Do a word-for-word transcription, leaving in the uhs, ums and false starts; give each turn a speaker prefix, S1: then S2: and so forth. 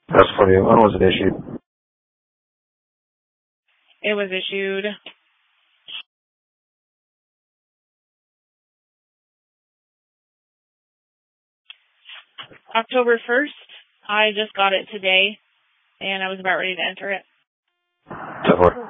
S1: That's funny. When was it issued?
S2: It was issued October first. I just got it today, and I was about ready to enter it.
S1: Definitely.